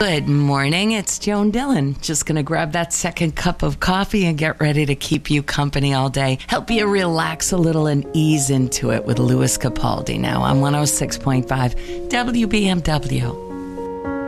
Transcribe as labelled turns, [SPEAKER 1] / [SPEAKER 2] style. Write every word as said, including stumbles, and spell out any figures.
[SPEAKER 1] Good morning, it's Joan Dillon. Just going to grab that second cup of coffee and get ready to keep you company all day. Help you relax a little and ease into it with Louis Capaldi now on one oh six point five W B M W.